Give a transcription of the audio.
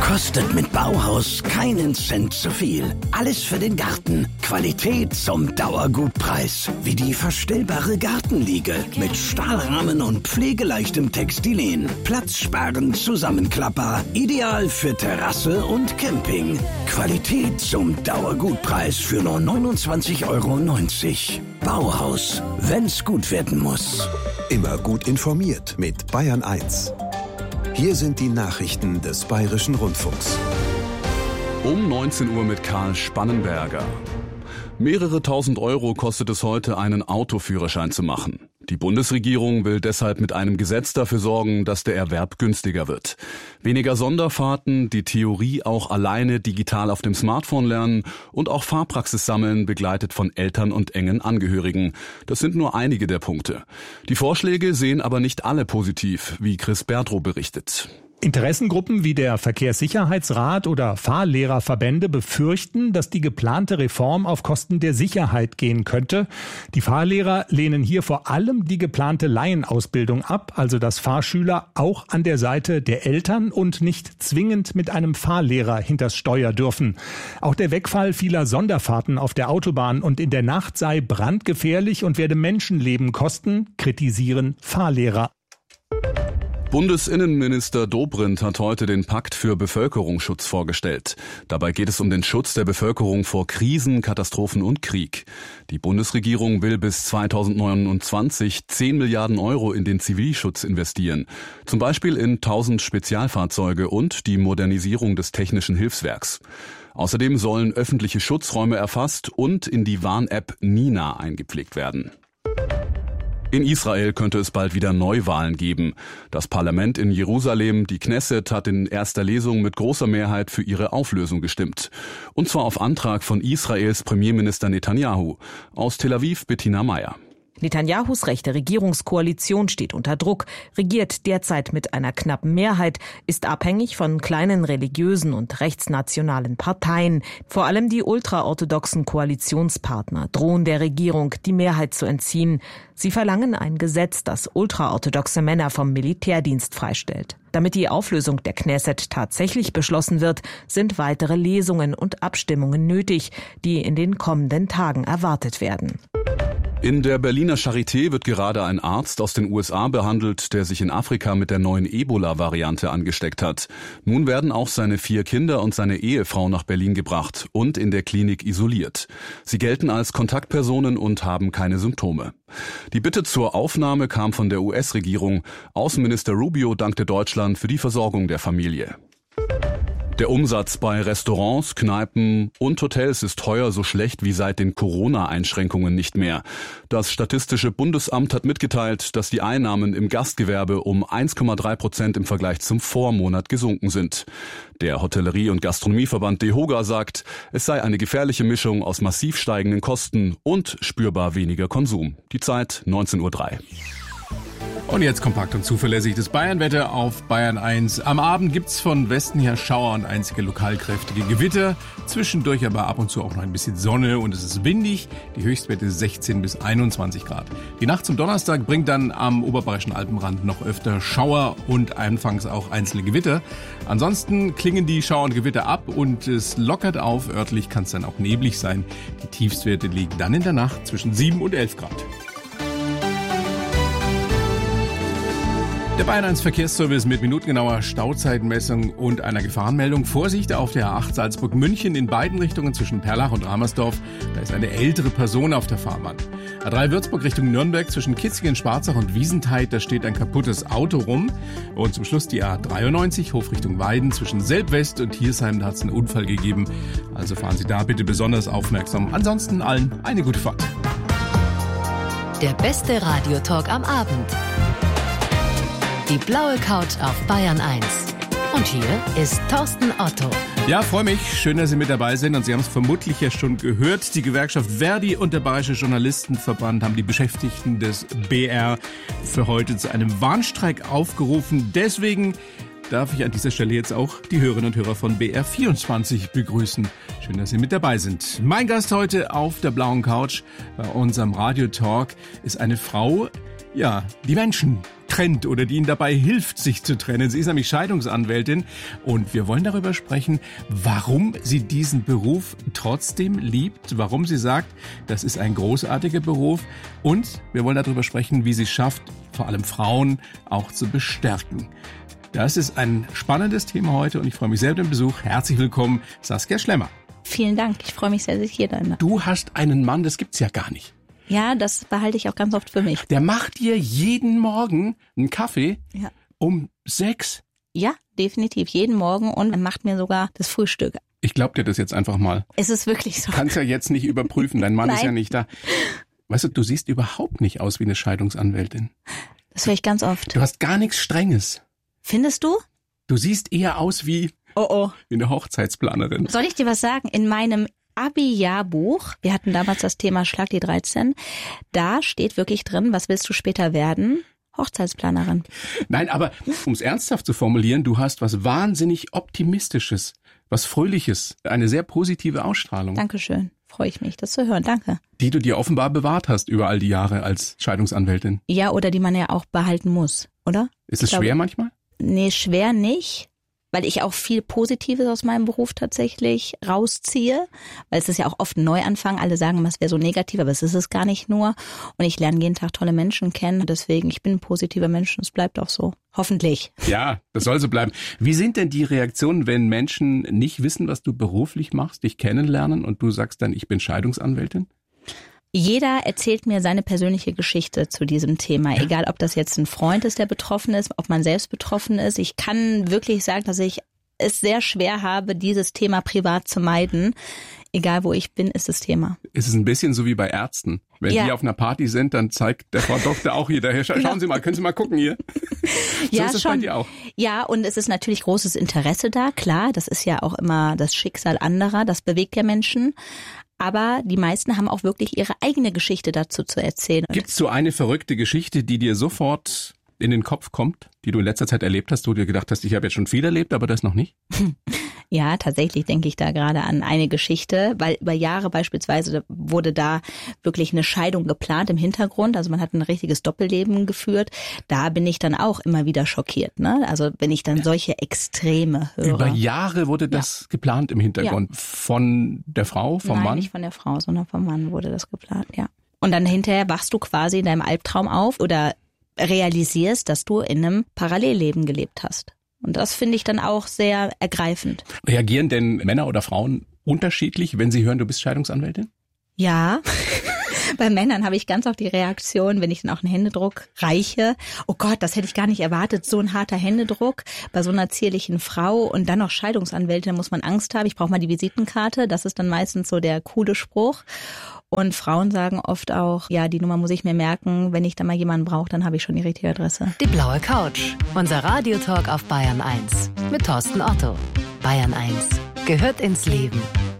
Kostet mit Bauhaus keinen Cent zu viel. Alles für den Garten. Qualität zum Dauergutpreis. Wie die verstellbare Gartenliege mit Stahlrahmen und pflegeleichtem Textilien. Platzsparend zusammenklappbar. Ideal für Terrasse und Camping. Qualität zum Dauergutpreis für nur 29,90 €. Bauhaus. Wenn's gut werden muss. Immer gut informiert mit Bayern 1. Hier sind die Nachrichten des Bayerischen Rundfunks. Um 19 Uhr mit Karl Spannenberger. Mehrere tausend Euro kostet es heute, einen Autoführerschein zu machen. Die Bundesregierung will deshalb mit einem Gesetz dafür sorgen, dass der Erwerb günstiger wird. Weniger Sonderfahrten, die Theorie auch alleine digital auf dem Smartphone lernen und auch Fahrpraxis sammeln, begleitet von Eltern und engen Angehörigen. Das sind nur einige der Punkte. Die Vorschläge sehen aber nicht alle positiv, wie Chris Berdrow berichtet. Interessengruppen wie der Verkehrssicherheitsrat oder Fahrlehrerverbände befürchten, dass die geplante Reform auf Kosten der Sicherheit gehen könnte. Die Fahrlehrer lehnen hier vor allem die geplante Laienausbildung ab, also dass Fahrschüler auch an der Seite der Eltern und nicht zwingend mit einem Fahrlehrer hinters Steuer dürfen. Auch der Wegfall vieler Sonderfahrten auf der Autobahn und in der Nacht sei brandgefährlich und werde Menschenleben kosten, kritisieren Fahrlehrer. Bundesinnenminister Dobrindt hat heute den Pakt für Bevölkerungsschutz vorgestellt. Dabei geht es um den Schutz der Bevölkerung vor Krisen, Katastrophen und Krieg. Die Bundesregierung will bis 2029 10 Milliarden € in den Zivilschutz investieren. Zum Beispiel in 1000 Spezialfahrzeuge und die Modernisierung des technischen Hilfswerks. Außerdem sollen öffentliche Schutzräume erfasst und in die Warn-App Nina eingepflegt werden. In Israel könnte es bald wieder Neuwahlen geben. Das Parlament in Jerusalem, die Knesset, hat in erster Lesung mit großer Mehrheit für ihre Auflösung gestimmt. Und zwar auf Antrag von Israels Premierminister Netanyahu. Aus Tel Aviv Bettina Meyer. Netanyahus rechte Regierungskoalition steht unter Druck, regiert derzeit mit einer knappen Mehrheit, ist abhängig von kleinen religiösen und rechtsnationalen Parteien. Vor allem die ultraorthodoxen Koalitionspartner drohen der Regierung, die Mehrheit zu entziehen. Sie verlangen ein Gesetz, das ultraorthodoxe Männer vom Militärdienst freistellt. Damit die Auflösung der Knesset tatsächlich beschlossen wird, sind weitere Lesungen und Abstimmungen nötig, die in den kommenden Tagen erwartet werden. In der Berliner Charité wird gerade ein Arzt aus den USA behandelt, der sich in Afrika mit der neuen Ebola-Variante angesteckt hat. Nun werden auch seine 4 Kinder und seine Ehefrau nach Berlin gebracht und in der Klinik isoliert. Sie gelten als Kontaktpersonen und haben keine Symptome. Die Bitte zur Aufnahme kam von der US-Regierung. Außenminister Rubio dankte Deutschland für die Versorgung der Familie. Der Umsatz bei Restaurants, Kneipen und Hotels ist heuer so schlecht wie seit den Corona-Einschränkungen nicht mehr. Das Statistische Bundesamt hat mitgeteilt, dass die Einnahmen im Gastgewerbe um 1,3% im Vergleich zum Vormonat gesunken sind. Der Hotellerie- und Gastronomieverband DEHOGA sagt, es sei eine gefährliche Mischung aus massiv steigenden Kosten und spürbar weniger Konsum. Die Zeit 19:03 Uhr. Und jetzt kompakt und zuverlässig das Bayernwetter auf Bayern 1. Am Abend gibt's von Westen her Schauer und einzige lokalkräftige Gewitter. Zwischendurch aber ab und zu auch noch ein bisschen Sonne und es ist windig. Die Höchstwerte 16 bis 21 Grad. Die Nacht zum Donnerstag bringt dann am oberbayerischen Alpenrand noch öfter Schauer und anfangs auch einzelne Gewitter. Ansonsten klingen die Schauer und Gewitter ab und es lockert auf. Örtlich kann es dann auch neblig sein. Die Tiefstwerte liegen dann in der Nacht zwischen 7 und 11 Grad. Der Bayern 1 Verkehrsservice mit minutengenauer Stauzeitenmessung und einer Gefahrenmeldung. Vorsicht auf der A8 Salzburg-München in beiden Richtungen zwischen Perlach und Ramersdorf. Da ist eine ältere Person auf der Fahrbahn. A3 Würzburg Richtung Nürnberg zwischen Kitzingen, Schwarzach und Wiesentheit. Da steht ein kaputtes Auto rum. Und zum Schluss die A93 Hof Richtung Weiden zwischen Selb-West und Hiersheim. Da hat es einen Unfall gegeben. Also fahren Sie da bitte besonders aufmerksam. Ansonsten allen eine gute Fahrt. Der beste Radiotalk am Abend. Die blaue Couch auf Bayern 1. Und hier ist Thorsten Otto. Ja, freue mich. Schön, dass Sie mit dabei sind. Und Sie haben es vermutlich ja schon gehört. Die Gewerkschaft Verdi und der Bayerische Journalistenverband haben die Beschäftigten des BR für heute zu einem Warnstreik aufgerufen. Deswegen darf ich an dieser Stelle jetzt auch die Hörerinnen und Hörer von BR24 begrüßen. Schön, dass Sie mit dabei sind. Mein Gast heute auf der blauen Couch bei unserem Radiotalk ist eine Frau, ja, die Menschen trennt oder die Ihnen dabei hilft, sich zu trennen. Sie ist nämlich Scheidungsanwältin und wir wollen darüber sprechen, warum sie diesen Beruf trotzdem liebt, warum sie sagt, das ist ein großartiger Beruf und wir wollen darüber sprechen, wie sie es schafft, vor allem Frauen auch zu bestärken. Das ist ein spannendes Thema heute und ich freue mich sehr über den Besuch. Herzlich willkommen, Saskia Schlemmer. Vielen Dank, ich freue mich sehr, dass ich hier bin. Du hast einen Mann, das gibt's ja gar nicht. Ja, das behalte ich auch ganz oft für mich. Der macht dir jeden Morgen einen Kaffee um 6. Ja, definitiv, jeden Morgen und er macht mir sogar das Frühstück. Ich glaub dir das jetzt einfach mal. Es ist wirklich so. Kannst ja jetzt nicht überprüfen, dein Mann ist ja nicht da. Weißt du siehst überhaupt nicht aus wie eine Scheidungsanwältin. Das höre ich ganz oft. Du hast gar nichts Strenges. Findest du? Du siehst eher aus wie eine Hochzeitsplanerin. Soll ich dir was sagen? In meinem Abi-Jahrbuch, wir hatten damals das Thema Schlag die 13, da steht wirklich drin, was willst du später werden? Hochzeitsplanerin. Nein, aber um es ernsthaft zu formulieren, du hast was wahnsinnig Optimistisches, was Fröhliches, eine sehr positive Ausstrahlung. Dankeschön, freue ich mich, das zu hören, danke. Die du dir offenbar bewahrt hast über all die Jahre als Scheidungsanwältin. Ja, oder die man ja auch behalten muss, oder? Ist es schwer manchmal? Nee, schwer nicht, weil ich auch viel Positives aus meinem Beruf tatsächlich rausziehe, weil es ist ja auch oft ein Neuanfang. Alle sagen immer, es wäre so negativ, aber es ist es gar nicht nur. Und ich lerne jeden Tag tolle Menschen kennen. Deswegen, ich bin ein positiver Mensch und es bleibt auch so. Hoffentlich. Ja, das soll so bleiben. Wie sind denn die Reaktionen, wenn Menschen nicht wissen, was du beruflich machst, dich kennenlernen und du sagst dann, ich bin Scheidungsanwältin? Jeder erzählt mir seine persönliche Geschichte zu diesem Thema, egal ob das jetzt ein Freund ist, der betroffen ist, ob man selbst betroffen ist. Ich kann wirklich sagen, dass ich es sehr schwer habe, dieses Thema privat zu meiden. Egal wo ich bin, ist das Thema. Es ist ein bisschen so wie bei Ärzten. Wenn die auf einer Party sind, dann zeigt der Frau Doktor auch jeder her. Schauen Sie mal, können Sie mal gucken hier. So ist es schon bei dir auch. Ja, und es ist natürlich großes Interesse da, klar. Das ist ja auch immer das Schicksal anderer, das bewegt ja Menschen. Aber die meisten haben auch wirklich ihre eigene Geschichte dazu zu erzählen. Gibt's so eine verrückte Geschichte, die dir sofort in den Kopf kommt, die du in letzter Zeit erlebt hast, wo du dir gedacht hast, ich habe jetzt schon viel erlebt, aber das noch nicht? Ja, tatsächlich denke ich da gerade an eine Geschichte, weil über Jahre beispielsweise wurde da wirklich eine Scheidung geplant im Hintergrund. Also man hat ein richtiges Doppelleben geführt. Da bin ich dann auch immer wieder schockiert, ne? Also wenn ich dann solche Extreme höre. Über Jahre wurde das geplant im Hintergrund. Ja. Von der Frau, vom Mann? Nein, nicht von der Frau, sondern vom Mann wurde das geplant, ja. Und dann hinterher wachst du quasi in deinem Albtraum auf oder realisierst, dass du in einem Parallelleben gelebt hast. Und das finde ich dann auch sehr ergreifend. Reagieren denn Männer oder Frauen unterschiedlich, wenn sie hören, du bist Scheidungsanwältin? Ja. Bei Männern habe ich ganz oft die Reaktion, wenn ich dann auch einen Händedruck reiche. Oh Gott, das hätte ich gar nicht erwartet, so ein harter Händedruck bei so einer zierlichen Frau und dann noch Scheidungsanwältin, da muss man Angst haben. Ich brauche mal die Visitenkarte, das ist dann meistens so der coole Spruch. Und Frauen sagen oft auch, ja, die Nummer muss ich mir merken, wenn ich da mal jemanden brauche, dann habe ich schon die richtige Adresse. Die blaue Couch, unser Radiotalk auf Bayern 1 mit Thorsten Otto. Bayern 1 gehört ins Leben.